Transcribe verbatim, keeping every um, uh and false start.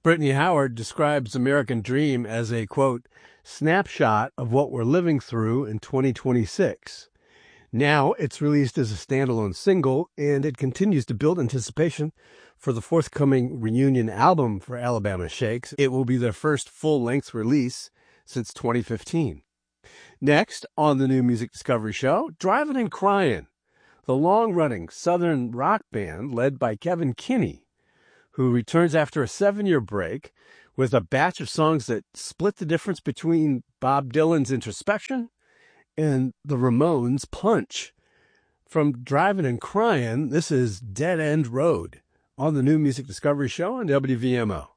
Brittany Howard describes American Dream as a, quote, snapshot of what we're living through in twenty twenty-six. Now it's released as a standalone single, and it continues to build anticipation for the forthcoming reunion album for Alabama Shakes. It will be their first full-length release since twenty fifteen. Next, on the New Music Discovery Show, Drivin' and Cryin', the long-running Southern rock band led by Kevin Kinney, who returns after a seven-year break with a batch of songs that split the difference between Bob Dylan's Introspection and the Ramones' Punch. From Drivin' and Cryin', this is Dead End Road on the New Music Discovery Show on W V M O.